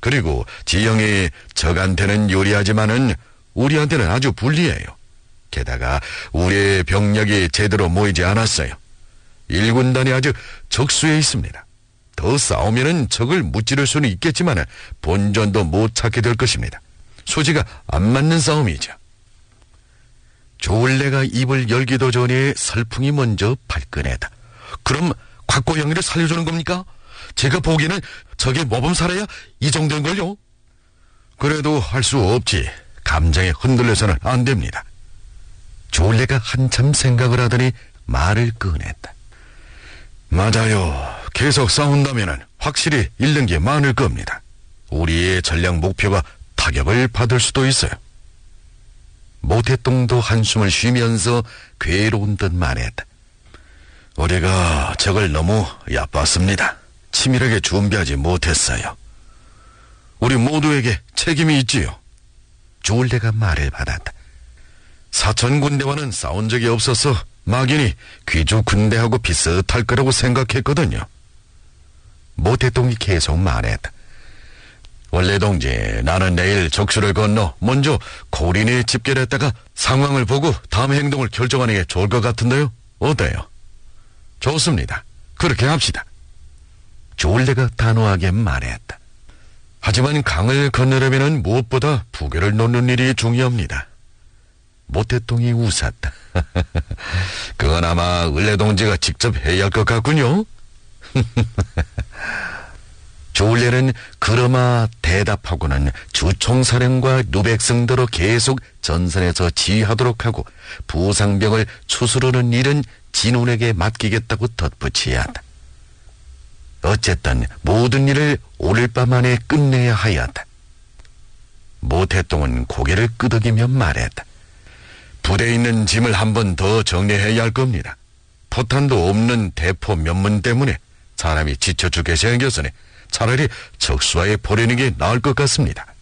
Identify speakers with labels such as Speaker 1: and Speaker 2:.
Speaker 1: 그리고 지형이 적한테는 유리하지만은 우리한테는 아주 불리해요. 게다가 우리의 병력이 제대로 모이지 않았어요. 1군단이 아주 적수에 있습니다. 더 싸우면은 적을 무찌를 수는 있겠지만 본전도 못 찾게 될 것입니다. 소지가 안 맞는 싸움이죠. 조울래가 입을 열기도 전에 설풍이 먼저 발끈했다. 그럼 곽고영이를 살려주는 겁니까? 제가 보기에는 적의 모범 살아야 이 정도인걸요. 그래도 할 수 없지. 감정에 흔들려서는 안 됩니다. 조울래가 한참 생각을 하더니 말을 꺼냈다. 맞아요. 계속 싸운다면 확실히 잃는 게 많을 겁니다. 우리의 전략 목표가 타격을 받을 수도 있어요. 모태똥도 한숨을 쉬면서 괴로운 듯 말했다. 우리가 적을 너무 얕봤습니다. 치밀하게 준비하지 못했어요. 우리 모두에게 책임이 있지요. 조울래가 말을 받았다. 사천 군대와는 싸운 적이 없어서 막연히 귀주 군대하고 비슷할 거라고 생각했거든요. 모태똥이 계속 말했다. 원래 동지, 나는 내일 적수를 건너 먼저 고린에 집결했다가 상황을 보고 다음 행동을 결정하는 게 좋을 것 같은데요. 어때요? 좋습니다. 그렇게 합시다. 조울래가 단호하게 말했다. 하지만 강을 건너려면 무엇보다 부교를 놓는 일이 중요합니다. 모태똥이 웃었다. 그건 아마 을레동지가 직접 해야 할 것 같군요. 조울래는 그러마 대답하고는 주총사령과 누백성대로 계속 전선에서 지휘하도록 하고 부상병을 추스르는 일은 진운에게 맡기겠다고 덧붙이었다. 어쨌든 모든 일을 오늘 밤 안에 끝내야 하였다. 모태똥은 고개를 끄덕이며 말했다. 부대에 있는 짐을 한 번 더 정리해야 할 겁니다. 포탄도 없는 대포 면문 때문에 사람이 지쳐 죽게 생겼으니 차라리 적수와에 보내는 게 나을 것 같습니다.